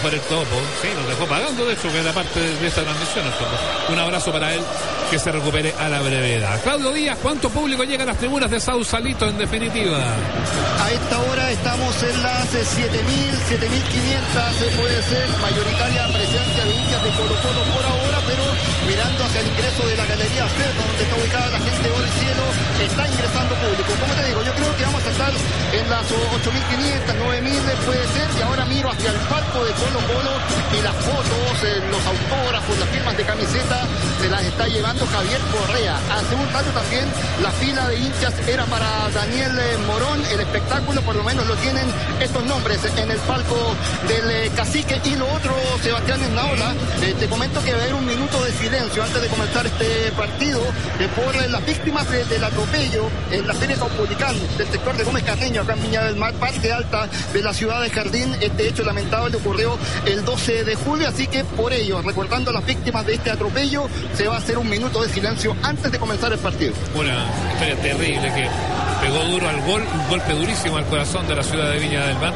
por el topo. Sí, nos dejó pagando, de hecho, que era parte de esta transmisión. El topo. Un abrazo para él, que se recupere a la brevedad. Claudio Díaz, ¿cuánto público llega a las tribunas de Sausalito en definitiva? A esta hora estamos en las 7.000, 7.500, puede ser mayoritaria presencia de hinchas de Colo-Colo por ahora, pero mirando hacia el ingreso de la Galería C, donde está ubicada la gente del cielo, está ingresando público. Como te digo, yo creo que vamos a estar en las 8.500, 9.000 puede ser, y ahora miro hacia el palco de Colo-Colo y las fotos, los autógrafos, las firmas de camiseta se las está llevando Javier Correa. Hace un rato también la fila de hinchas era para Daniel Morón. El espectáculo por lo menos lo tienen estos nombres en el palco del Cacique. Y lo otro, Sebastián Esnaola, te comento que va a haber un minuto de silencio antes de comenzar este partido por las víctimas del atropello en la feria Caupolicán del sector de Gómez Carreño, acá en Viña del Mar, parte alta de la ciudad de Jardín. Este hecho lamentable ocurrió el 12 de julio, así que por ello, recordando a las víctimas de este atropello, se va a hacer un minuto de silencio antes de comenzar el partido. Una historia terrible que pegó duro al gol, un golpe durísimo al corazón de la ciudad de Viña del Mar.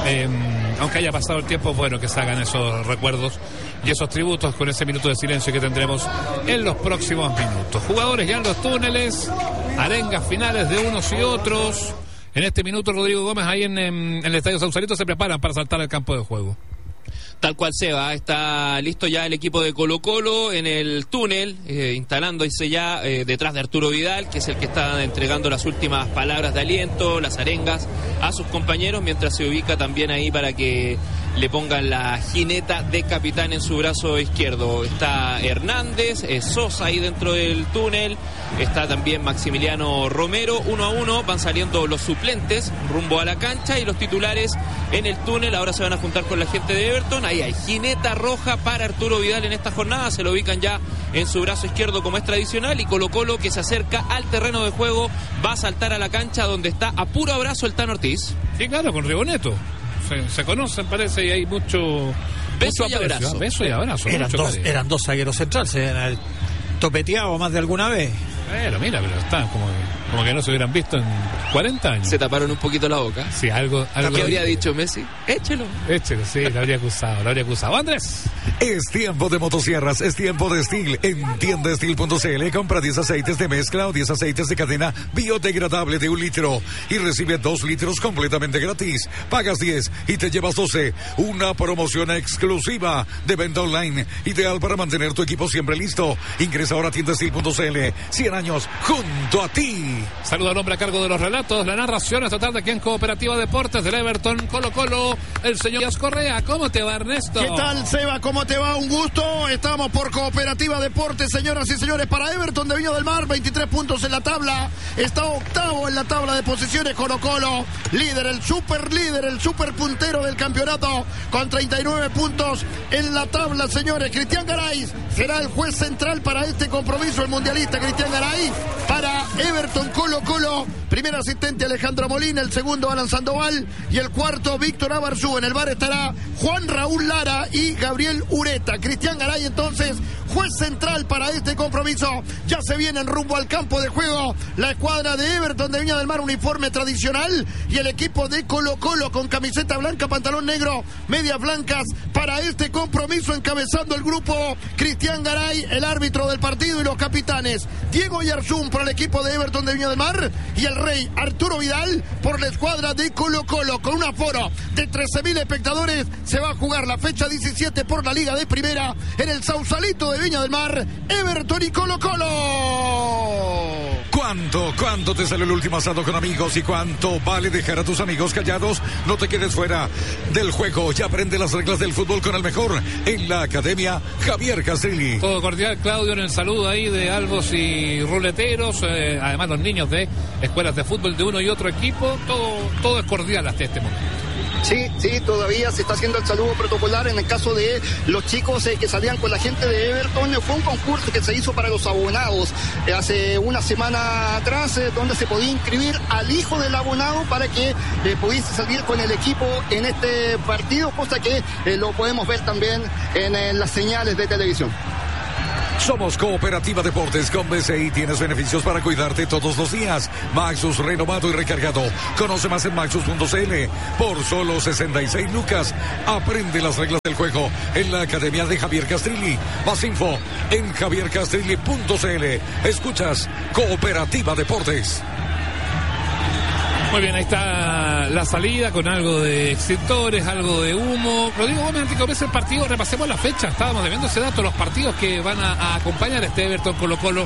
Aunque haya pasado el tiempo, bueno, que se hagan esos recuerdos y esos tributos con ese minuto de silencio que tendremos en los próximos minutos. Jugadores ya en los túneles, arengas finales de unos y otros. En este minuto, Rodrigo Gómez, ahí en el Estadio Sausalito, se preparan para saltar al campo de juego. Tal cual, Seba, está listo ya el equipo de Colo-Colo en el túnel, instalándose ya detrás de Arturo Vidal, que es el que está entregando las últimas palabras de aliento, las arengas a sus compañeros, mientras se ubica también ahí para que le pongan la jineta de capitán en su brazo izquierdo. Está Hernández, Sosa ahí dentro del túnel, está también Maximiliano Romero. 1 a 1 van saliendo los suplentes rumbo a la cancha y los titulares en el túnel. Ahora se van a juntar con la gente de Everton. Ahí hay jineta roja para Arturo Vidal en esta jornada, se lo ubican ya en su brazo izquierdo como es tradicional, y Colo-Colo, que se acerca al terreno de juego, va a saltar a la cancha donde está a puro abrazo el Tano Ortiz. Sí, claro, con Rigoneto. Se conocen, parece, y hay mucho beso y abrazo. Beso y abrazo. Eran dos zagueros centrales, se habían topeteado más de alguna vez. Pero están como que no se hubieran visto en 40 años. Se taparon un poquito la boca. Sí, algo ¿Qué habría dicho Messi? Échelo, sí, lo habría acusado. Andrés. Es tiempo de motosierras, es tiempo de Steel. En tiendasteel.cl compra 10 aceites de mezcla o 10 aceites de cadena biodegradable de 1 litro y recibe 2 litros completamente gratis. Pagas 10 y te llevas 12. Una promoción exclusiva de venta online, ideal para mantener tu equipo siempre listo. Ingresa ahora a tiendasteel.cl. 100 años junto a ti. Saludo al hombre a cargo de los relatos, la narración esta tarde aquí en Cooperativa Deportes del Everton Colo-Colo, el señor Díaz Correa. ¿Cómo te va, Ernesto? ¿Qué tal, Seba? ¿Cómo te va? Un gusto. Estamos por Cooperativa Deportes, señoras y señores, para Everton de Viña del Mar, 23 puntos en la tabla. Está octavo en la tabla de posiciones Colo-Colo, líder, el super puntero del campeonato, con 39 puntos en la tabla, señores. Cristian Garay será el juez central para este compromiso, el mundialista Cristian Garay, para Everton Colo-Colo. Primer asistente Alejandro Molina, el segundo Alan Sandoval y el cuarto Víctor Abarzú. En el bar estará Juan Raúl Lara y Gabriel Ureta. Cristian Garay entonces juez central para este compromiso. Ya se vienen rumbo al campo de juego la escuadra de Everton de Viña del Mar, uniforme tradicional, y el equipo de Colo-Colo con camiseta blanca, pantalón negro, medias blancas para este compromiso, encabezando el grupo Cristian Garay, el árbitro del partido, y los capitanes Diego Yarzún por el equipo de Everton de Viña del Mar y el rey Arturo Vidal por la escuadra de Colo-Colo. Con un aforo de 13.000 espectadores se va a jugar la fecha 17 por la Liga de Primera en el Sausalito de Viña del Mar, Everton y Colo-Colo. ¿Cuánto te sale el último asado con amigos y cuánto vale dejar a tus amigos callados? No te quedes fuera del juego, ya aprende las reglas del fútbol con el mejor en la Academia Javier Castrilli. Todo cordial, Claudio, en el saludo ahí de albos y ruleteros, además los niños de escuelas de fútbol de uno y otro equipo, todo es cordial hasta este momento. Sí, todavía se está haciendo el saludo protocolar en el caso de los chicos que salían con la gente de Everton. Fue un concurso que se hizo para los abonados hace una semana atrás, donde se podía inscribir al hijo del abonado para que pudiese salir con el equipo en este partido, cosa que lo podemos ver también en las señales de televisión. Somos Cooperativa Deportes. Con BCI tienes beneficios para cuidarte todos los días. Maxus renovado y recargado. Conoce más en maxus.cl. Por solo 66 lucas. Aprende las reglas del juego en la Academia de Javier Castrilli. Más info en javiercastrilli.cl. Escuchas Cooperativa Deportes. Muy bien, ahí está la salida con algo de extintores, algo de humo. Rodrigo Gómez, antes que comience el partido, repasemos la fecha. Estábamos debiendo ese dato, los partidos que van a acompañar a este Everton Colo-Colo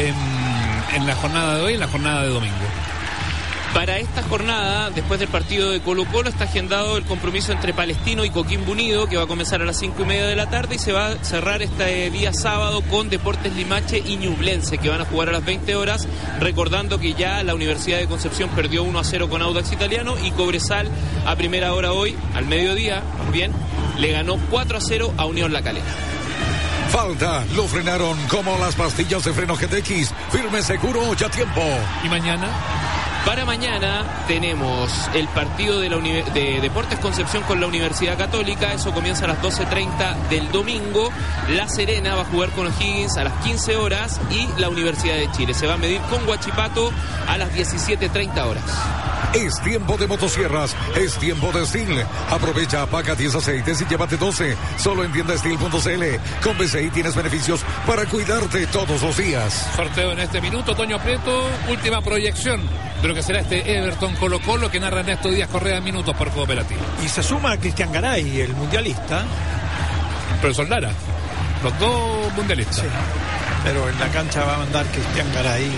en la jornada de hoy, en la jornada de domingo. Para esta jornada, después del partido de Colo-Colo, está agendado el compromiso entre Palestino y Coquimbo Unido, que va a comenzar a las 5:30 de la tarde y se va a cerrar este día sábado con Deportes Limache y Ñublense, que van a jugar a las 20 horas, recordando que ya la Universidad de Concepción perdió 1-0 con Audax Italiano y Cobresal a primera hora hoy, al mediodía, más bien, le ganó 4-0 a Unión La Calera. Falta, lo frenaron como las pastillas de freno GTX. Firme, seguro, ya tiempo. ¿Y mañana? Para mañana tenemos el partido de Deportes Concepción con la Universidad Católica. Eso comienza a las 12:30 del domingo. La Serena va a jugar con O'Higgins a las 15 horas y la Universidad de Chile se va a medir con Huachipato a las 17:30 horas. Es tiempo de motosierras, es tiempo de Steel. Aprovecha, paga 10 aceites y llévate 12. Solo en tiendasteel.cl. Con BCI tienes beneficios para cuidarte todos los días. Sorteo en este minuto, Toño Prieto, última proyección de lo que será este Everton Colo-Colo que narra Ernesto Díaz Correa en minutos por Cooperativa. Y se suma a Cristian Garay, el mundialista. Profesor Lara, los dos mundialistas. Sí, pero en la cancha va a mandar Cristian Garay,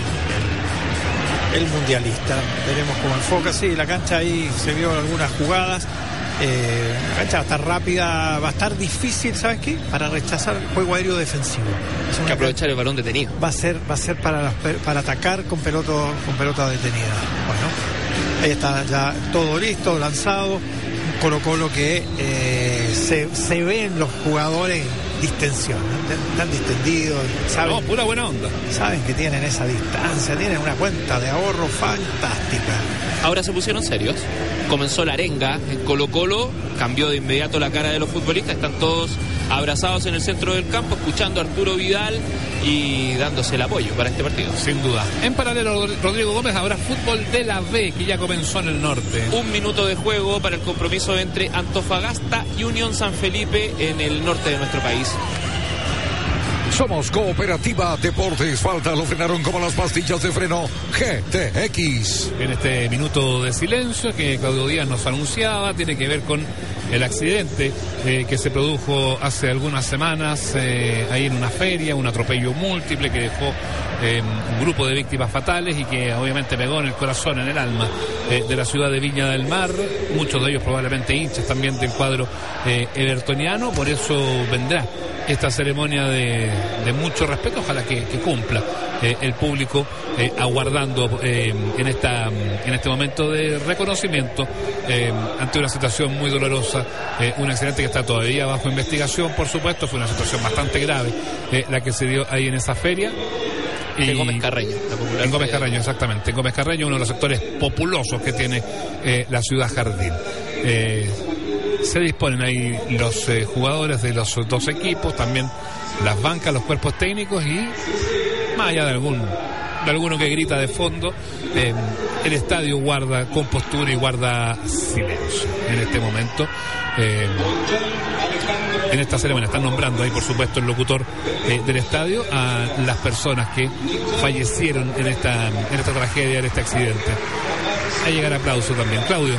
el mundialista. Veremos cómo enfoca. Sí, la cancha ahí se vio algunas jugadas. La cancha va a estar rápida, va a estar difícil, ¿sabes qué? Para rechazar el juego aéreo defensivo. Hay que aprovechar el balón detenido. Va a ser para atacar con pelota detenida. Bueno, ahí está ya todo listo, lanzado. Un Colo-Colo que se ven los jugadores distensión, ¿no? Están distendidos, saben, pura buena onda. Saben que tienen esa distancia, tienen una cuenta de ahorro fantástica. Ahora se pusieron serios. Comenzó la arenga en Colo-Colo, cambió de inmediato la cara de los futbolistas, están todos abrazados en el centro del campo, escuchando a Arturo Vidal y dándose el apoyo para este partido. Sin duda. En paralelo, Rodrigo Gómez, habrá fútbol de la B, que ya comenzó en el norte. 1 minuto de juego para el compromiso entre Antofagasta y Unión San Felipe en el norte de nuestro país. Somos Cooperativa Deportes. Falta, lo frenaron como las pastillas de freno GTX. En este minuto de silencio que Claudio Díaz nos anunciaba, tiene que ver con el accidente que se produjo hace algunas semanas ahí en una feria, un atropello múltiple que dejó un grupo de víctimas fatales y que obviamente pegó en el corazón, en el alma de la ciudad de Viña del Mar, muchos de ellos probablemente hinchas también del cuadro evertoniano. Por eso vendrá esta ceremonia de mucho respeto, ojalá que cumpla el público aguardando en este momento de reconocimiento ante una situación muy dolorosa, un accidente que está todavía bajo investigación, por supuesto. Fue una situación bastante grave la que se dio ahí en esa feria. En Gómez Carreño, la popular. En Gómez Carreño, exactamente. En Gómez Carreño, uno de los sectores populosos que tiene la ciudad Jardín. Se disponen ahí los jugadores de los dos equipos, también las bancas, los cuerpos técnicos y más allá de alguno que grita de fondo, el estadio guarda compostura y guarda silencio en este momento. En esta ceremonia están nombrando ahí, por supuesto, el locutor del estadio a las personas que fallecieron en esta tragedia, en este accidente. A llegar aplauso también. Claudio.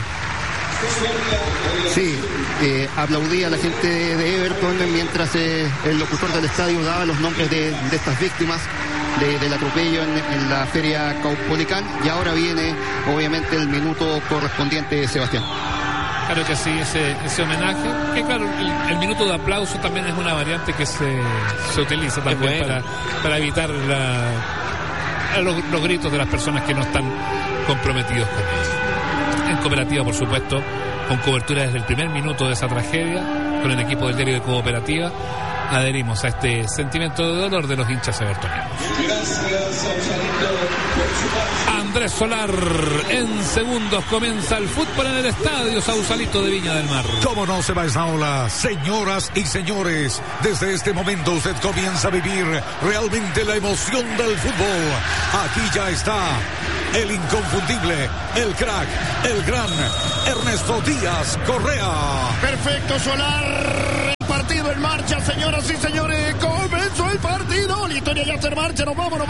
Sí, aplaudía a la gente de Everton mientras el locutor del estadio daba los nombres de estas víctimas del atropello en la feria Caupolicán, y ahora viene obviamente el minuto correspondiente, Sebastián. Claro que sí, ese homenaje, que claro, el minuto de aplauso también es una variante que se utiliza también para evitar los gritos de las personas que no están comprometidos con ellos. En Cooperativa, por supuesto, con cobertura desde el primer minuto de esa tragedia, con el equipo del diario de Cooperativa, adherimos a este sentimiento de dolor de los hinchas evertonianos. Andrés Solar, en segundos comienza el fútbol en el estadio Sausalito de Viña del Mar. ¿Cómo no se va esa ola? Señoras y señores, desde este momento usted comienza a vivir realmente la emoción del fútbol. Aquí ya está el inconfundible, el crack, el gran Ernesto Díaz Correa. Perfecto, Solar. El partido en marcha, señoras y señores. Comenzó el partido. La historia ya está en marcha. Nos vamos.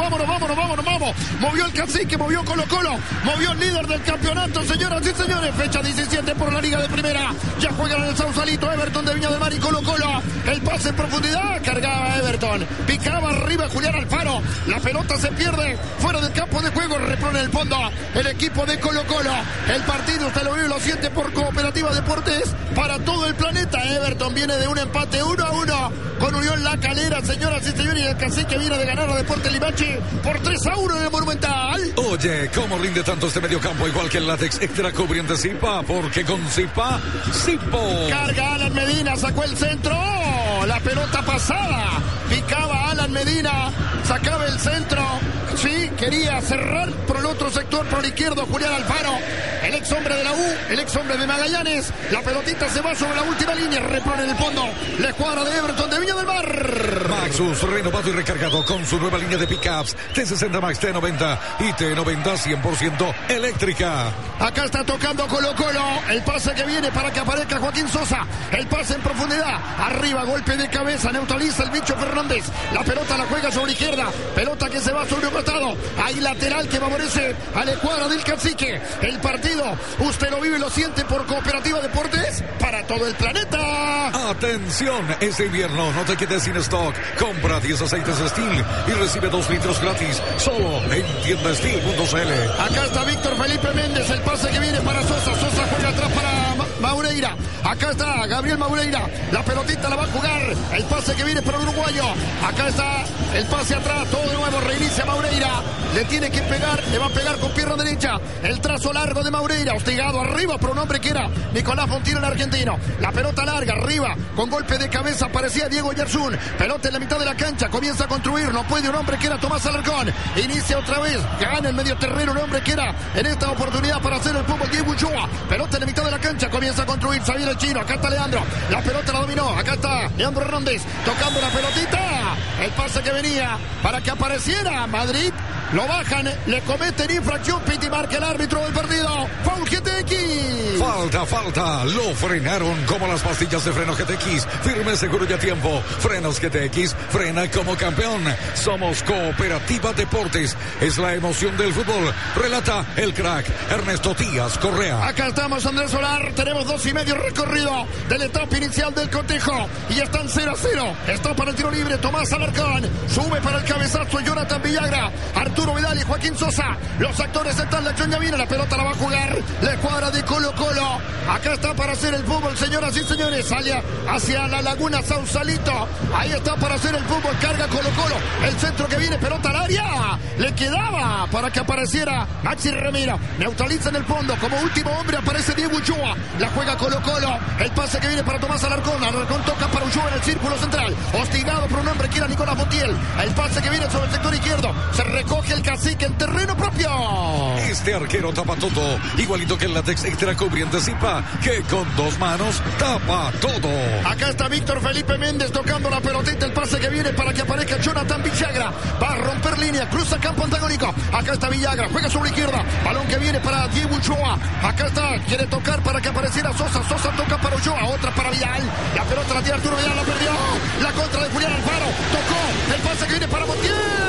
Movió el Cacique, movió Colo-Colo, movió el líder del campeonato, señoras y señores. Fecha 17 por la Liga de Primera. Ya juegan en el Sausalito, Everton de Viña del Mar y Colo-Colo. El pase en profundidad, cargaba Everton. Picaba arriba Julián Alfaro. La pelota se pierde fuera del campo de juego. Repone el fondo el equipo de Colo-Colo. El partido usted lo vive y lo siente por Cooperativa Deportes para todo el planeta. Everton viene de un empate 1-1 con Unión La Calera, señoras y señores. Y el Cacique viene de ganar a Deportes Limache por 3-1 en el Monumental. Oye, ¿cómo rinde tanto este mediocampo? Igual que el látex extra cubriente Zipa, porque con Zipa, Zipo. Carga Alan Medina, sacó el centro. La pelota pasada. Picaba Alan Medina, sacaba el centro. Sí, quería cerrar por el otro sector, por el izquierdo, Julián Alfaro. El ex hombre de la U, el ex hombre de Magallanes. La pelotita se va sobre la última línea, repone en el fondo. La escuadra de Everton de Viña del Mar. Maxus, renovado y recargado con su nueva línea de pickups T60 Max, T90 y T90 100% eléctrica. Acá está tocando Colo-Colo. El pase que viene para que aparezca Joaquín Sosa. El pase en profundidad. Arriba, golpe de cabeza. Neutraliza el bicho Fernández. La pelota la juega sobre izquierda. Pelota que se va sobre un costado. Hay lateral que favorece a la escuadra del Cacique. El partido, usted lo vive y lo siente por Cooperativa Deportes para todo el planeta. Atención, este invierno no te quedes sin stock. Compra 10 aceites Steel y recibe 2 litros gratis. Solo en tiendasteel.cl. Acá está Víctor Felipe Méndez. El pase que viene para Sosa. Sosa juega atrás para Maureira. Acá está Gabriel Maureira. La pelotita la va a jugar. El pase que viene para el uruguayo. Acá está el pase atrás. Todo de nuevo. Reinicia Maureira. Le tiene que pegar. Le va a pegar con pierna derecha. El trazo largo de Maureira. Hostigado arriba por un hombre que era Nicolás Fontino, el argentino. La pelota larga arriba. Con golpe de cabeza aparecía Diego Yersun. Pelota en la mitad de la cancha. Comienza a construir. No puede un hombre que era Tomás Alarcón. Inicia otra vez. Gana el medio terreno un hombre que era en esta oportunidad para hacer el fútbol. Diego Ulloa. Pelota en la mitad de la cancha. Comienza a construir. Xavier el chino. Acá está Leandro. La pelota la dominó. Acá está Leandro Hernández. Tocando la pelotita. El pase que venía para que apareciera Madrid. Lo bajan. Le cometen infracción. Piti marca el árbitro del partido. Foul GTX. Falta. Lo frenaron como las pastillas de freno GTX. Firme, seguro y a tiempo. Frenos GTX. Frena como campeón. Somos Cooperativa Deportes. Es la emoción del fútbol. Relata el crack Ernesto Díaz Correa. Acá estamos, Andrés Solar. Tenemos 2,5 recorrido de la etapa inicial del cotejo. Y están 0-0. Está para el tiro libre Tomás Alarcón. Sube para el cabezazo Jonathan Villagra. Arturo Vidal y Joaquín Sosa. Los actores están. La acción ya viene. La pelota la va a jugar la escuadra de Colo-Colo. Acá está para hacer el fútbol, señoras y señores. Sale hacia la Laguna Sausalito. Ahí está para hacer el fútbol. Carga Colo-Colo. El centro que viene. Pelota al área. Le quedaba para que apareciera Maxi Ramiro. Neutraliza en el fondo. Como último hombre aparece Diego Ulloa. La juega Colo-Colo. El pase que viene para Tomás Alarcón. Alarcón toca para Ulloa en el círculo central. Hostigado por un hombre que era Nicolás Montiel. El pase que viene sobre el sector izquierdo. Se recoge el Cacique en terreno propio. Este arquero tapa todo. Igualito que el látex extra cubriente Zipa, que con 2 manos tapa todo. Acá está Víctor Felipe Méndez tocando la pelotita. El pase que viene para que aparezca Jonathan Villagra. Va a romper línea. Cruza campo antagónico. Acá está Villagra. Juega sobre la izquierda. Balón que viene para Diego Ulloa. Acá está. Quiere tocar para que apareciera Sosa. Sosa toca para Ulloa. Otra para Vidal. La pelota la tira Arturo Vidal. La perdió. La contra de Julián Alfaro. Tocó. El pase que viene para Montiel.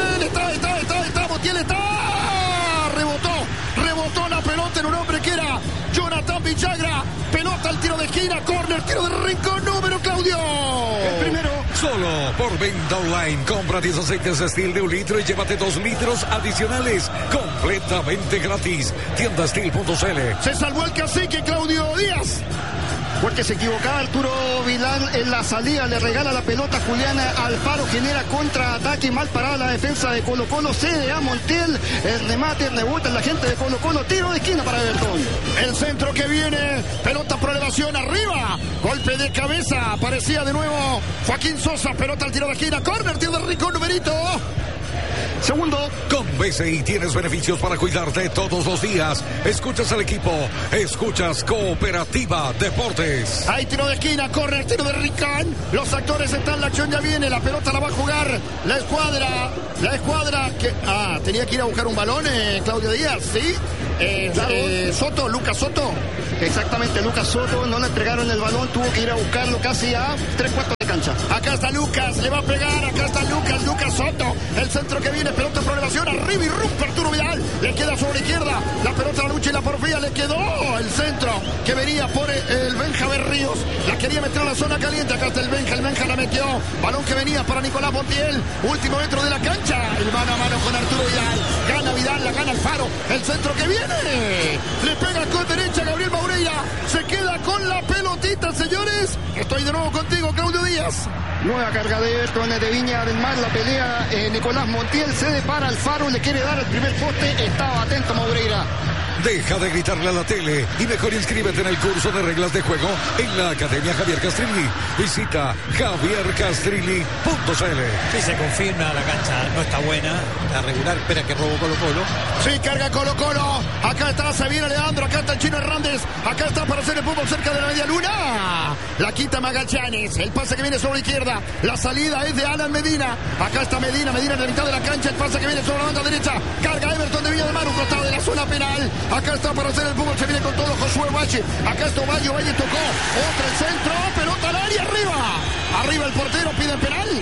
Está. Montiel está. Rebotó la pelota en un hombre que era Jonathan Villagra. Pelota al tiro de esquina. Córner. Tiro de rincón. Número Claudio. El primero. Solo por venta online. Compra 10 aceites Steel de 1 litro y llévate 2 litros adicionales. Completamente gratis. Tiendasteel.cl. Se salvó el Cacique, Claudio Díaz. porque se equivocaba Arturo Vidal en la salida, le regala la pelota a Julián Alfaro, genera contraataque, mal parada la defensa de Colo-Colo, cede a Montiel, el remate, rebota la gente de Colo-Colo, tiro de esquina para Everton. El centro que viene, pelota por elevación arriba, golpe de cabeza, aparecía de nuevo Joaquín Sosa, pelota al tiro de esquina, córner, tiro de Rico, numerito segundo. Con BCI tienes beneficios para cuidarte todos los días. Escuchas al equipo, escuchas Cooperativa Deportes. Hay tiro de esquina, corre el tiro de Ricán. Los actores están, la acción ya viene, la pelota la va a jugar la escuadra que... tenía que ir a buscar un balón, Claudio Díaz, ¿sí? Soto, Lucas Soto. Exactamente, Lucas Soto, no le entregaron el balón, tuvo que ir a buscarlo casi a 3/4 de cancha. Acá está Lucas, le va a pegar, acá está Lucas Soto, el centro que viene, pelota por elevación, arriba y rompe Arturo Vidal, le queda sobre izquierda, la pelota la lucha y la porfía, le quedó el centro que venía por el Benja Berríos, la quería meter a la zona caliente, acá está el Benja la metió, balón que venía para Nicolás Montiel, último metro de la cancha, el mano a mano con Arturo Vidal, gana Vidal, la gana Alfaro, el centro que viene, le pega con derecha Gabriel Maureira, se queda con la pelotita, señores, estoy de nuevo contigo, Claudio Díaz. Nueva carga de Everton de Viña del Mar, la pelea Nicolás Montiel, cede para Alfaro, le quiere dar el primer poste, estaba atento Maureira. Deja de gritarle a la tele y mejor inscríbete en el curso de reglas de juego en la Academia Javier Castrilli. Visita javiercastrilli.cl. Sí, se confirma, la cancha no está buena, está regular, espera que robo Colo-Colo. Sí, carga Colo-Colo, acá está, se viene Leandro, acá está el Chino Hernández, acá está para hacer el fútbol cerca de la media luna. La quita Magallanes, el pase que viene sobre izquierda, la salida es de Alan Medina, acá está Medina en la mitad de la cancha, el pase que viene sobre la banda derecha, carga Everton de Viña del Mar, un costado de la zona penal. Acá está para hacer el fútbol, se viene con todo Josué Valle. Acá está Valle tocó. Otra el centro, pelota al área, arriba el portero, piden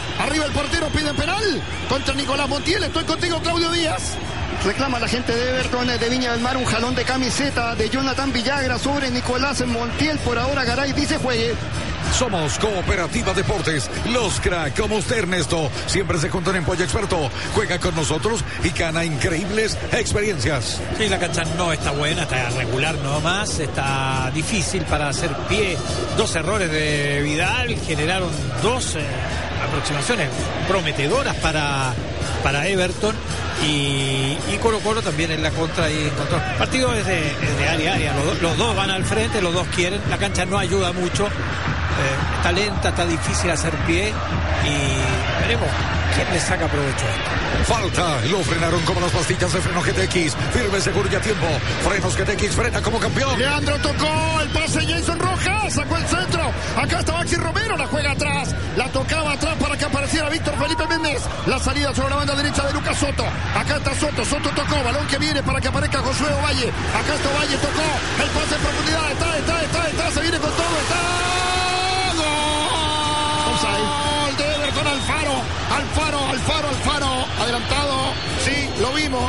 penal. Contra Nicolás Montiel, estoy contigo, Claudio Díaz. Reclama la gente de Everton de Viña del Mar un jalón de camiseta de Jonathan Villagra sobre Nicolás Montiel. Por ahora Garay dice juegue. Somos Cooperativa Deportes, los crack como usted, Ernesto, siempre se juntan en Pollo Experto. Juega con nosotros y gana increíbles experiencias. Sí, la cancha no está buena, está regular nomás, está difícil para hacer pie. 2 errores de Vidal generaron 2 aproximaciones prometedoras para Everton. Y Colo-Colo también en la contra y control. El partido es de área a área. Los dos van al frente, los dos quieren. La cancha no ayuda mucho. Está lenta, está difícil hacer pie. Y veremos quién le saca provecho a esto. Falta, lo frenaron como las pastillas de freno GTX. Firme, seguro y a tiempo. Frenos GTX, frena como campeón. Leandro tocó el pase, Jason Rojas sacó el centro. Acá está Maxi Romero, la juega atrás. La tocaba atrás para que apareciera Víctor Felipe Méndez. La salida sobre la banda derecha de Lucas Soto. Acá está Soto tocó, balón que viene para que aparezca Josué Ovalle. Acá está Ovalle, tocó el pase en profundidad. Está, se viene con todo, está. Gol de Everton, Alfaro, adelantado, sí, lo vimos,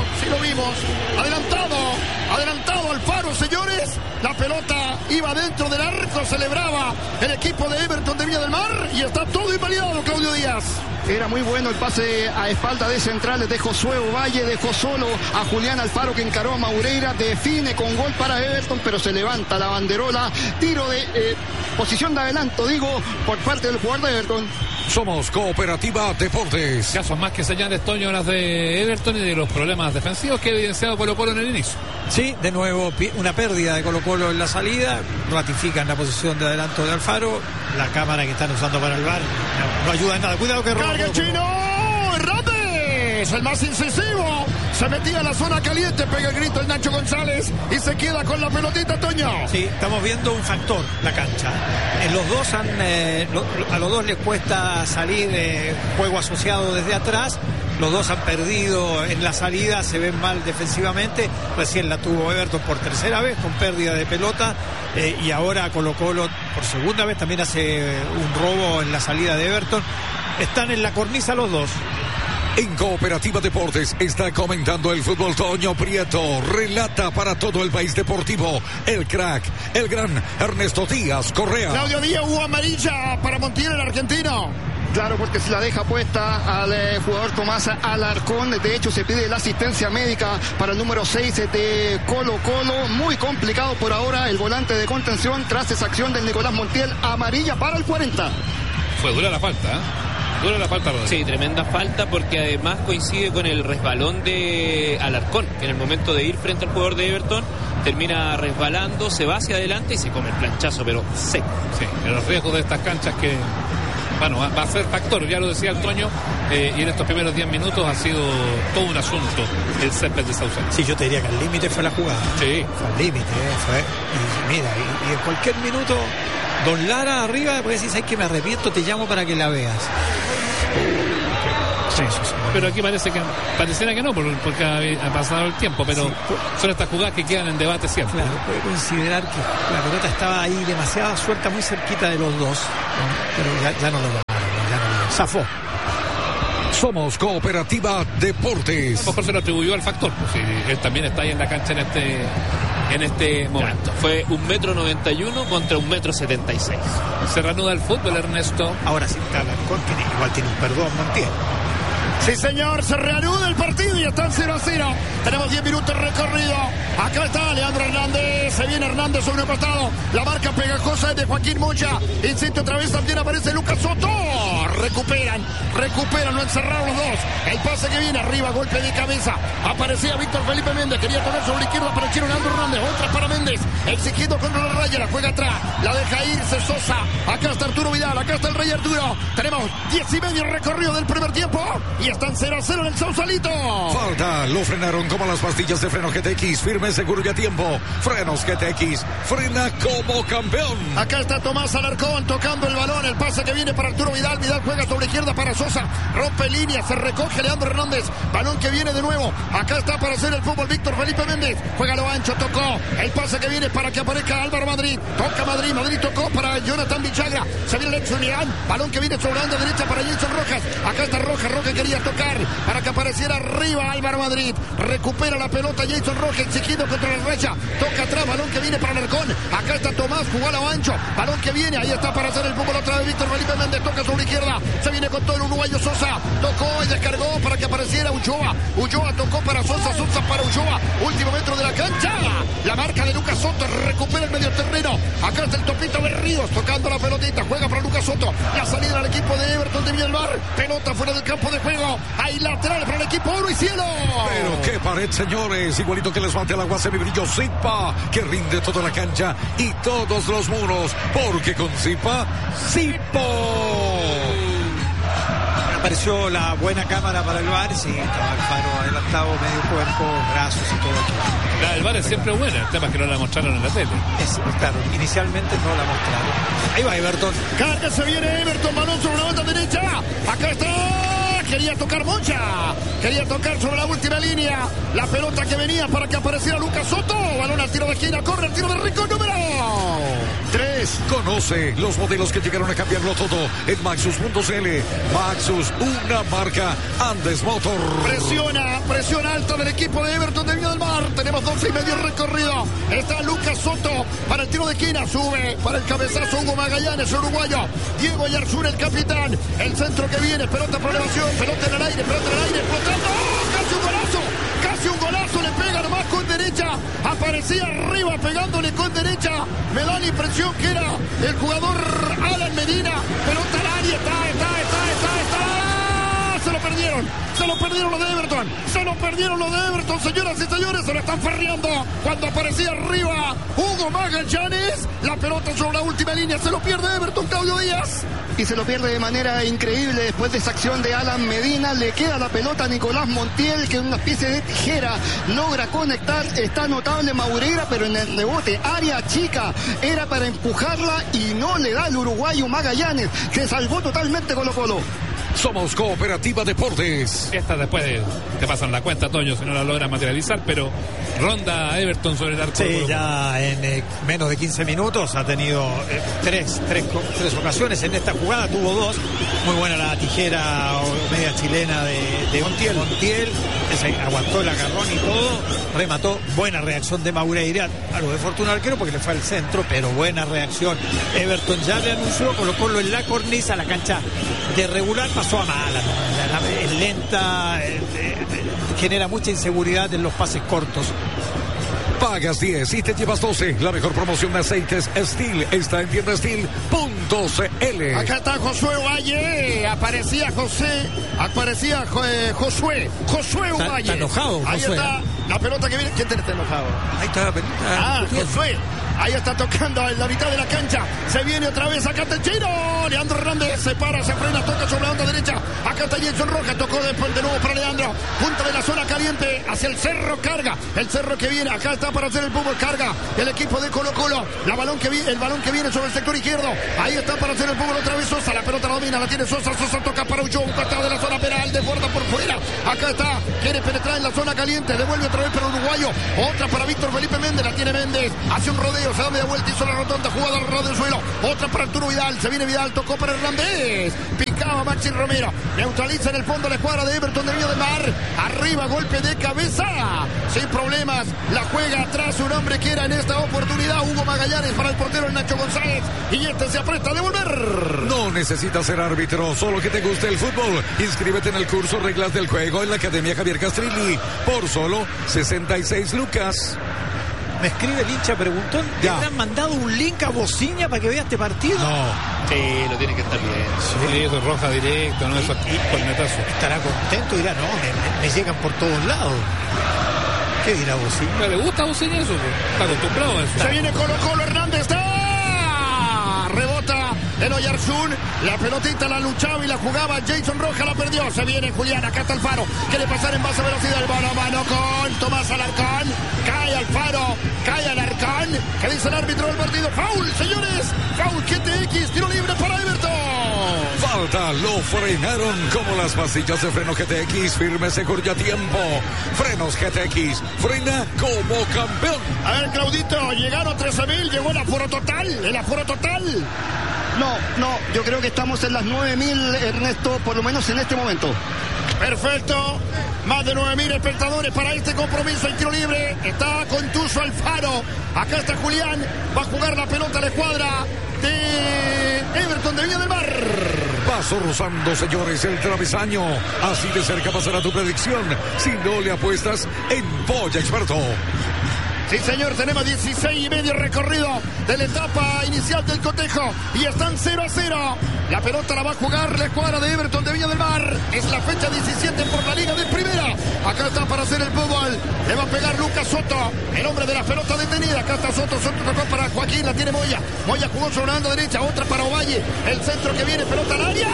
adelantado Alfaro, señores, la pelota iba dentro del arco, celebraba el equipo de Everton de Viña del Mar y está todo invalidado, Claudio Díaz. Era muy bueno el pase a espalda de centrales de Josué Ovalle, dejó solo a Julián Alfaro que encaró a Maureira, define con gol para Everton, pero se levanta la banderola, tiro de posición de adelanto, por parte del jugador de Everton. Somos Cooperativa Deportes. Casos más que señales, Toño, las de Everton y de los problemas defensivos que ha evidenciado Colo-Colo en el inicio. Sí, de nuevo una pérdida de Colo-Colo en la salida, ratifican la posición de adelanto de Alfaro, la cámara que están usando para el VAR no ayuda en nada. Cuidado que carga el Chino Hernández, el más incisivo, se metía en la zona caliente, pega el grito el Nacho González y se queda con la pelotita, Toño. Sí, estamos viendo un factor, la cancha. Los dos a los dos les cuesta salir juego asociado desde atrás. Los dos han perdido en la salida, se ven mal defensivamente. Recién la tuvo Everton por tercera vez con pérdida de pelota y ahora Colo-Colo por segunda vez también hace un robo en la salida de Everton. Están en la cornisa los dos. En Cooperativa Deportes está comentando el fútbol Toño Prieto. Relata para todo el país deportivo el crack, el gran Ernesto Díaz Correa. Claudio Díaz, hubo amarilla para Montiel, el argentino. Claro, porque se la deja puesta al jugador Tomás Alarcón. De hecho, se pide la asistencia médica para el número 6 de Colo Colo. Muy complicado por ahora el volante de contención tras esa acción del Nicolás Montiel. Amarilla para el 40. Fue dura la falta, ¿eh? Dura la falta, Rodrigo. Sí, tremenda falta, porque además coincide con el resbalón de Alarcón, que en el momento de ir frente al jugador de Everton termina resbalando, se va hacia adelante y se come el planchazo, pero seco. Sí, los riesgos de estas canchas que... Bueno, va a ser factor, ya lo decía Antonio, y en estos primeros 10 minutos ha sido todo un asunto el césped de Sausalito. Sí, yo te diría que al límite fue la jugada. Sí. Fue al límite, fue. Y mira, y en cualquier minuto, Don Lara arriba, después decís, ay, que me arrepiento, te llamo para que la veas. Sí. Pero aquí pareciera que no, porque ha pasado el tiempo, pero sí, son estas jugadas que quedan en debate siempre. Claro, puede considerar que la pelota estaba ahí demasiado suelta, muy cerquita de los dos, ¿no? Pero ya no lo lograron, zafó. Somos Cooperativa Deportes. A lo mejor se lo atribuyó al factor, pues sí, él también está ahí en la cancha en este momento. Fue 1,91 m contra 1,76 m. Se reanuda el fútbol, Ernesto. Ahora sí, Alarcón igual tiene un perdón, Montiel. Sí, señor, se reanuda el partido y están 0-0. Tenemos 10 minutos recorrido. Acá está Leandro Hernández. Se viene Hernández sobre el costado. La marca pegajosa es de Joaquín Mocha. Insiste otra vez, también aparece Lucas Soto. Recuperan, lo encerraron los dos. El pase que viene arriba, golpe de cabeza. Aparecía Víctor Felipe Méndez. Quería tocar sobre la izquierda para el chino Leandro Hernández. Otra para Méndez. Exigiendo contra la raya. La juega atrás. La deja irse Sosa. Acá está Arturo Vidal. Acá está el Rey Arturo. Tenemos 10 y medio recorrido del primer tiempo. Y están 0-0 en el Sausalito. Falta, lo frenaron como las pastillas de freno GTX. Firme, seguro y a tiempo. Frenos GTX. Frena como campeón. Acá está Tomás Alarcón tocando el balón. El pase que viene para Arturo Vidal. Vidal juega sobre la izquierda para Sosa. Rompe línea. Se recoge Leandro Hernández. Balón que viene de nuevo. Acá está para hacer el fútbol Víctor Felipe Méndez. Juega lo ancho. Tocó. El pase que viene para que aparezca Álvaro Madrid. Toca Madrid. Madrid tocó para Jonathan Vichagra. Se viene Edson Irán. Balón que viene sobre la banda derecha para Jason Rojas. Acá está Rojas. Rojas quería tocar para que apareciera arriba Álvaro Madrid. Recupera la pelota Jason Rojas, exigiendo contra la derecha. Toca atrás, balón que viene para Alarcón. Acá está Tomás, jugó a lo ancho. Balón que viene, ahí está para hacer el fútbol otra vez Víctor Felipe Méndez. Toca sobre la izquierda. Se viene con todo el uruguayo Sosa. Tocó y descargó para que apareciera Ulloa. Ulloa tocó para Sosa. Sosa para Ulloa. Último metro de la cancha. La marca de Lucas Soto. Recupera el medio terreno. Acá está el Topito Berríos tocando la pelotita. Juega para Lucas Soto. La salida al equipo de Everton de Viña del Mar. Pelota fuera del campo de juego. Hay lateral para el equipo oro y cielo. Pero qué pared, señores. Igualito que les mate al agua semibrillo Zipa, que rinde toda la cancha y todos los muros. Porque con Zipa, Zipo. Apareció la buena cámara para el VAR. Sí, estaba el faro adelantado, medio cuerpo, brazos y todo. La del VAR es siempre buena. El tema es que no la mostraron en la tele. Claro, inicialmente no la mostraron. Ahí va Everton. Carga, se viene Everton. Balón sobre la banda derecha. Acá está. Quería tocar Mocha. Quería tocar sobre la última línea. La pelota que venía para que apareciera Lucas Soto. Balón al tiro de esquina. Corre el tiro de Rico. Número 3. Conoce los modelos que llegaron a cambiarlo todo en Maxus.cl. Maxus, una marca Andes Motor. Presión alta del equipo de Everton de Viña del Mar. Tenemos 12 y medio recorrido. Está Lucas Soto para el tiro de esquina. Sube para el cabezazo Hugo Magallanes, el uruguayo. Diego Yarzún, el capitán. El centro que viene. Pelota por elevación. Pelota en el aire. Explotando. ¡Oh! Casi un golazo. Le pega nomás con derecha. Aparecía arriba pegándole con derecha. Me da la impresión que era el jugador Alan Medina. Pelota al área. Está. Se lo perdieron los de Everton. Señoras y señores. Se lo están ferreando. Cuando aparecía arriba Hugo Magallanes. La pelota sobre la última línea. Se lo pierde Everton, Claudio Díaz. Y se lo pierde de manera increíble después de esa acción de Alan Medina. Le queda la pelota a Nicolás Montiel, que en una especie de tijera logra conectar. Está notable Maureira, pero en el rebote, área chica, era para empujarla y no le da el uruguayo Magallanes, que salvó totalmente Colo Colo. Somos Cooperativa Deportes. Esta después te pasan la cuenta, Toño, si no la logran materializar, pero ronda Everton sobre el arco. Sí, ya en menos de 15 minutos ha tenido tres ocasiones en esta jugada, tuvo 2, Muy buena la tijera o media chilena de Montiel. Ese aguantó el agarrón y todo. Remató. Buena reacción de Maureira. Algo de fortuna al arquero porque le fue al centro, pero buena reacción. Everton ya le anunció colocarlo en la cornisa. La cancha de regular pasó a mala, ¿no? Es lenta, genera mucha inseguridad en los pases cortos. Pagas 10 y te llevas 12. La mejor promoción de aceites Steel está en tiendastil.cl. Acá está Josué Valle. Aparecía Josué Valle. Está enojado, Ahí Josué. está la pelota que viene. ¿Quién está enojado? Ahí está la pelota. Josué. Ahí está tocando en la mitad de la cancha. Se viene otra vez acá está el Chino. Leandro Hernández se para, se frena, toca sobre la onda derecha. Acá está Jason Rojas, tocó después de nuevo para Leandro. Punta de la zona caliente hacia el Cerro, carga. El Cerro que viene, acá está para hacer el fútbol, carga. El equipo de Colo Colo. El balón que viene sobre el sector izquierdo. Ahí está para hacer el fútbol otra vez Sosa. La pelota la domina, la tiene Sosa. Sosa toca para Ulloa, un costado de la zona penal, desborda por fuera. Acá está, quiere penetrar en la zona caliente. Devuelve otra vez para Uruguayo. Otra para Víctor Felipe Méndez, la tiene Méndez. Hace un rodeo, se da media vuelta, hizo la rotonda, jugada al ras del suelo. Otra para Arturo Vidal, se viene Vidal, tocó para Hernández. Picaba Maxi Romero. Neutraliza en el fondo la escuadra de Everton de Viña del Mar. Arriba, golpe de cabeza. Sin problemas, la juega atrás un hombre que era en esta oportunidad Hugo Magallanes para el portero el Nacho González. Y este se apresta a devolver. No necesitas ser árbitro, solo que te guste el fútbol. Inscríbete en el curso Reglas del Juego en la Academia Javier Castrilli por solo 66 lucas. Me escribe el hincha preguntón. ¿Te han mandado un link a Bociña para que vea este partido? No. Sí, lo tiene que estar bien. Sí, eso es roja directo, no es cornetazo. Estará contento y dirá, no, me llegan por todos lados. ¿Qué dirá Bociña? ¿Le gusta a Bociña eso? Está acostumbrado a eso. Se viene Colo Colo, Hernández está. Rebota el Oyarzún. La pelotita la luchaba y la jugaba Jason Rojas, la perdió. Se viene Julián, acá está Alfaro. Quiere pasar en base a velocidad. El mano a mano con Tomás Alarcón. Cae Alfaro, cae Alarcón. ¿Qué dice el árbitro del partido? Foul, señores. Foul, GTX, tiro libre para Everton. Falta, lo frenaron como las pastillas de freno GTX. Firme, seguro y a tiempo. Frenos GTX, frena como campeón. A ver, Claudito, llegaron 13.000, llegó el aforo total. El aforo total. No, yo creo que estamos en las 9.000, Ernesto, por lo menos en este momento. Perfecto. Más de 9.000 espectadores para este compromiso. El tiro libre está Contuso Alfaro. Acá está Julián. Va a jugar la pelota a la escuadra de Everton de Viña del Mar. Paso rozando, señores, el travesaño. Así de cerca pasará tu predicción. Si no le apuestas, en Polla Experto. Sí, señor, tenemos 16,5 recorrido de la etapa inicial del cotejo y están 0-0. La pelota la va a jugar la escuadra de Everton de Viña del Mar. Es la fecha 17 por la Liga de Primera. Acá está para hacer el fútbol. Le va a pegar Lucas Soto, el hombre de la pelota detenida. Acá está Soto, tocó para Joaquín, la tiene Moya. Moya jugó sobre la banda derecha, otra para Ovalle. El centro que viene, pelota al área.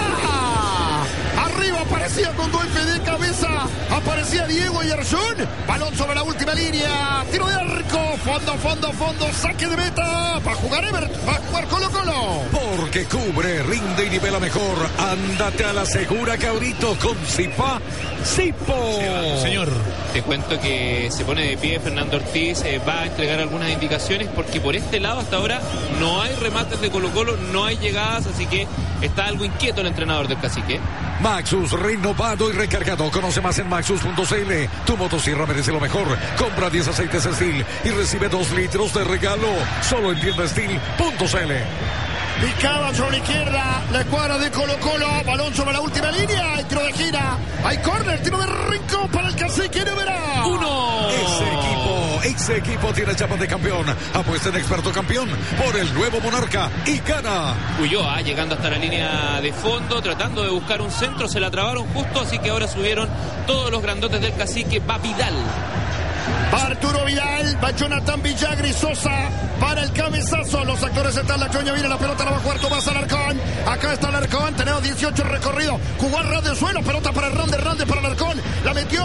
Arriba aparecía con golpe de cabeza. Aparecía Diego Yarzún. Balón sobre la última línea. Tiro de arco. Fondo. Saque de meta. Va a jugar Everton. Va a jugar Colo Colo. Porque cubre, rinde y nivela mejor. Ándate a la segura, cabrito, con Zipa. Zipo. Señor. Te cuento que se pone de pie Fernando Ortiz. Va a entregar algunas indicaciones porque por este lado hasta ahora no hay remates de Colo Colo, no hay llegadas, así que está algo inquieto el entrenador del Cacique. Maxus, renovado y recargado. Conoce más en maxus.cl. Tu motosierra merece lo mejor. Compra 10 aceites Steel y recibe 2 litros de regalo. Solo en tiendasteel.cl. Picaba sobre la izquierda la escuadra de Colo Colo. Balón sobre la última línea. Hay tiro de gira. Hay córner. Tiro de rincón para el Cacique. No verá. Ese equipo tiene chapa de campeón. Apuesta en Experto Campeón por el nuevo Monarca y gana. Ulloa llegando hasta la línea de fondo, tratando de buscar un centro, se la trabaron justo, así que ahora subieron todos los grandotes del Cacique. Va Vidal. Va Arturo Vidal, va Jonathan Villagri, Sosa para el cabezazo. Los actores están, la coña viene, la pelota la va a jugar Tomás Alarcón. Acá está Alarcón, tenemos 18 recorrido. Jugó a ras del suelo, pelota para Hernández para Alarcón. La metió.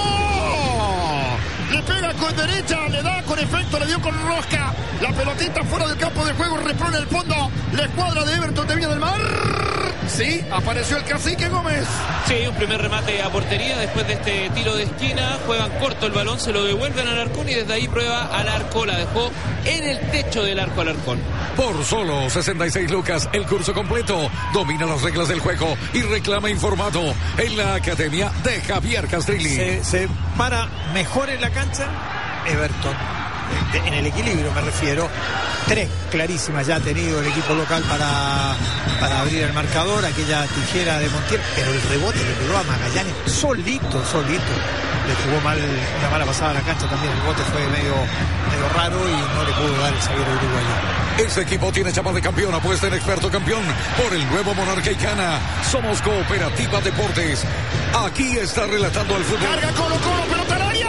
Le pega con derecha, le da con efecto, le dio con rosca. La pelotita fuera del campo de juego, repone el fondo. La escuadra de Everton de Viña del Mar. Sí, apareció el Cacique Gómez. Sí, un primer remate a portería después de este tiro de esquina. Juegan corto el balón, se lo devuelven al Alarcón y desde ahí prueba Alarcón. La dejó en el techo del arco Alarcón. Por solo 66 lucas, el curso completo. Domina las reglas del juego y reclama informado en la academia de Javier Castrilli. Se para mejor en la cancha Everton. En el equilibrio me refiero. 3 clarísimas ya ha tenido el equipo local para abrir el marcador, aquella tijera de Montiel, pero el rebote le pegó a Magallanes solito. Le jugó mal, una mala pasada a la cancha también. El bote fue medio raro y no le pudo dar el zaguero uruguayo. Ese equipo tiene chapa de campeón, apuesta en experto campeón por el nuevo Monarca y Cana. Somos Cooperativa Deportes. Aquí está relatando el fútbol. Carga Colo-Colo, pelota al área.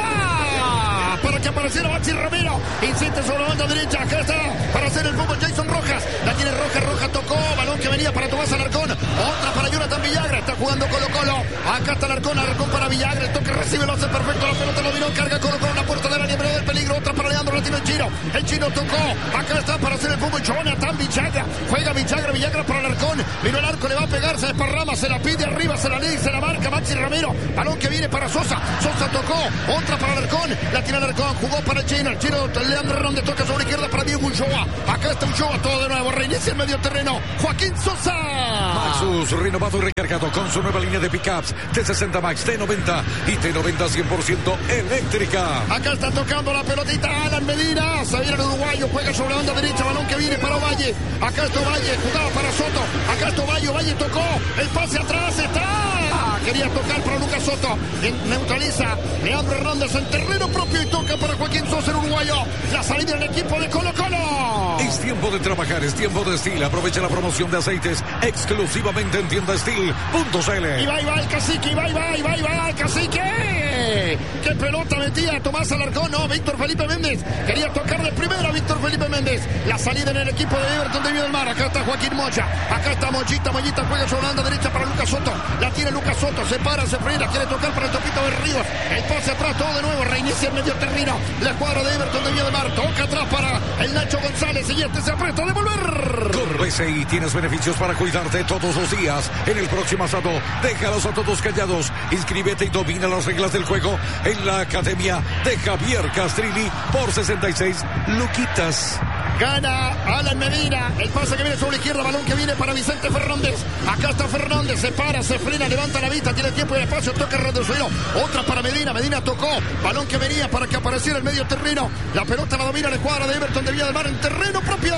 Para que apareciera Maxi Ramiro. Insiste sobre la banda derecha. Acá está para hacer el fútbol Jason Rojas. La tiene Rojas tocó. Balón que venía para Tomás Alarcón. Otra para Jonathan Villagra. Está jugando Colo-Colo. Acá está Alarcón para Villagra. El toque recibe, lo hace perfecto. La pelota lo miró. Carga Colo-Colo en la puerta del área. Pero del peligro. Otra para Leandro. La tiene el Chino. El Chino tocó. Acá está para hacer el fútbol Jonathan Villagra. Juega Villagra para Alarcón. Miró el arco. Le va a pegar. Se desparrama. Se la pide arriba. Se la lee y se la marca Maxi Ramiro. Balón que viene para Sosa. Sosa tocó. Otra para Alarcón. La tiene Alarcón. Jugó para el Chino. Leandro Hernández toca sobre izquierda para Diego Ulloa. Acá está Ulloa. Todo de nuevo. Reinicia el medio terreno. Joaquín Sosa. Maxus, renovado y recargado con su nueva línea de pickups T60 Max, T90 y T90 100% eléctrica. Acá está tocando la pelotita Alan Medina. Se viene el uruguayo, juega sobre la banda derecha. Balón que viene para Ovalle. Acá está Ovalle, jugaba para Soto. Acá está Ovalle, Ovalle tocó. El pase atrás está. Quería tocar para Lucas Soto. Neutraliza Leandro Hernández en terreno propio y toca para Joaquín Sosa, el uruguayo. La salida del equipo de Colo-Colo. Es tiempo de trabajar, es tiempo de Steel. Aprovecha la promoción de aceites exclusivamente en tiendasteel.cl. Y va el Cacique, y va el Cacique. ¡Qué pelota metía Tomás Alarcón! No, Víctor Felipe Méndez. Quería tocar de primera Víctor Felipe Méndez. La salida en el equipo de Everton de Viña del Mar. Acá está Joaquín Moya. Acá está Mollita juega sobre la banda derecha para Lucas Soto. La tiene Lucas Soto. Se para, se frena. Quiere tocar para el Topito de Ríos. El pase atrás, todo de nuevo. Reinicia el medio terreno. La escuadra de Everton de Viña del Mar. Toca atrás para el Nacho González. Y este se aprieta a devolver. Con BCI tienes beneficios para cuidarte todos los días. En el próximo asado, déjalos a todos callados. Inscríbete y domina las reglas del juego en la academia de Javier Castrilli por 66 luquitas. Gana Alan Medina. El pase que viene sobre la izquierda. Balón que viene para Vicente Fernández. Acá está Fernández. Se para, se frena, levanta la vista. Tiene tiempo y el espacio. Toca Randosuelo. Otra para Medina. Medina tocó. Balón que venía para que apareciera el medio terreno. La pelota la domina la escuadra de Everton de Viña del Mar en terreno propio.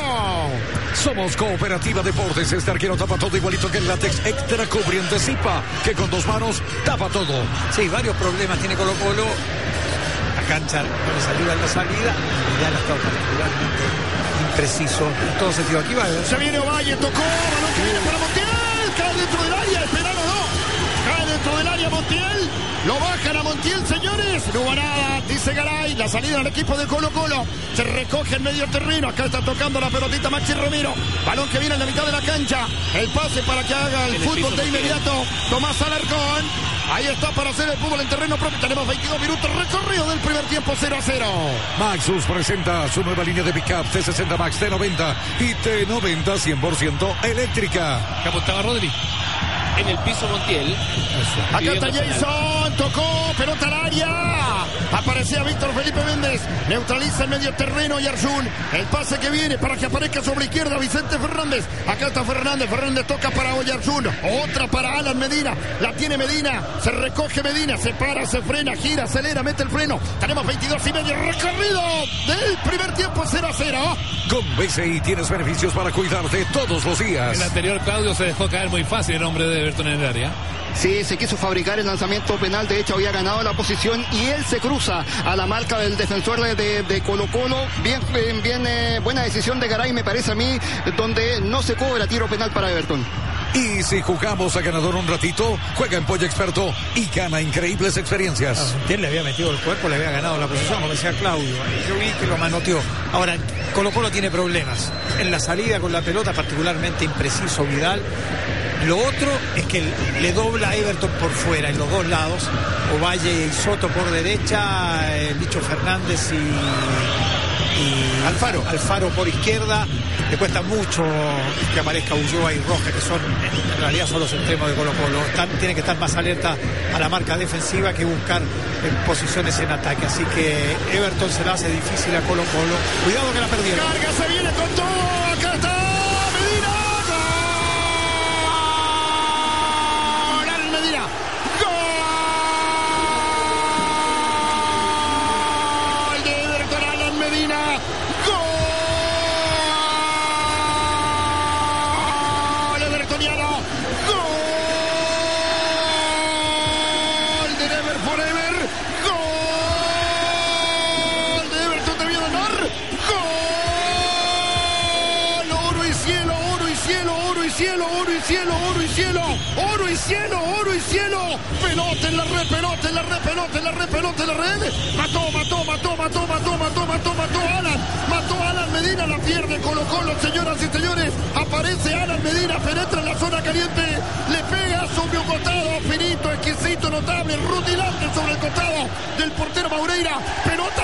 Somos Cooperativa Deportes. Este arquero tapa todo igualito que el látex extra cubriente Zipa, que con 2 manos tapa todo. Sí, varios problemas tiene Colo-Colo. La cancha no le salió en la salida. Y ya la está particularmente impreciso en todo sentido. Aquí va. Se viene Ovalle, tocó. Balón que viene para Montiel. Cae dentro del área. Esperano no. Cae dentro del área Montiel. Lo bajan a Montiel, señores. No hubo nada, dice Garay. La salida del equipo de Colo-Colo. Se recoge en medio terreno. Acá está tocando la pelotita Maxi Ramiro. Balón que viene en la mitad de la cancha. El pase para que haga el fútbol de inmediato Tomás Alarcón. Ahí está para hacer el fútbol en terreno propio. Tenemos 22 minutos recorrido del primer tiempo, 0-0. Maxus presenta su nueva línea de pickup T60 Max, T90 y T90 100% eléctrica. ¿Qué apuntaba Rodri? En el piso Montiel. Acá está Jason, tocó, pelota al área. Aparecía Víctor Felipe Méndez. Neutraliza el medio terreno y Arzún. El pase que viene para que aparezca sobre izquierda Vicente Fernández. Acá está Fernández. Fernández toca para Oyarzún. Otra para Alan Medina. La tiene Medina. Se recoge Medina. Se para, se frena, gira, acelera, mete el freno. Tenemos 22 y medio recorrido del primer tiempo, 0-0. Con BCI tienes beneficios para cuidarte todos los días. El anterior Claudio se dejó caer muy fácil el hombre de Everton en el área. Sí, se quiso fabricar el lanzamiento penal, de hecho había ganado la posición y él se cruza a la marca del defensor de Colo-Colo. Bien, buena decisión de Garay, me parece a mí, donde no se cobra tiro penal para Everton. Y si jugamos a ganador un ratito, juega en Pollo Experto y gana increíbles experiencias. Él le había metido el cuerpo, le había ganado la posición, como decía Claudio. Yo vi que lo manoteó. Ahora, Colo-Colo tiene problemas. En la salida con la pelota, particularmente impreciso Vidal. Lo otro es que le dobla a Everton por fuera, en los dos lados. Ovalle y Soto por derecha, el bicho Fernández y Alfaro por izquierda. Le cuesta mucho que aparezca Ulloa y Rojas, que son en realidad son los extremos de Colo-Colo. Tiene que estar más alerta a la marca defensiva que buscar posiciones en ataque. Así que Everton se la hace difícil a Colo-Colo. Cuidado que la perdieron. Carga, se viene con todo. Acá está Medina. ¡Gol! Al Medina. ¡Gol! De Everton, Alan Medina. ¡Gol! Evertoniano. ¡Gol! De Never Forever. ¡Gol! De Everton de Viña del Mar. ¡Gol! Oro y cielo, oro y cielo, oro y cielo, oro y cielo, oro y cielo, oro y cielo, oro y cielo. Pelota en la red, pelota en la red, pelota en la red, pelota en la red. Mató Alan. Mató Alan Medina, la pierde Colo-Colo, señoras y señores. Aparece Alan Medina, penetra en la zona caliente, le pega sobre un costado, finito, exquisito, notable, rutilante sobre el costado del portero Maureira. Pelota